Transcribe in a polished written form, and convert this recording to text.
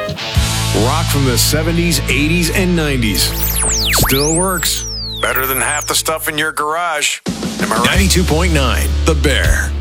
Rock from the 70s, 80s, and 90s. Still works. Better than half the stuff in your garage. Am I right? 92.9 The Bear.